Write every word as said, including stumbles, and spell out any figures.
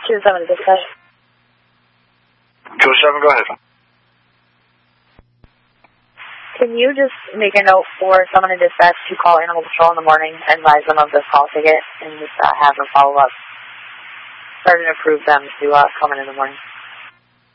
two seven to dispatch. two seven, go ahead. Can you just make a note for someone in dispatch to call Animal Control in the morning, advise them of this call ticket, and just uh, have them follow up? Start and approve them to uh, come in in the morning.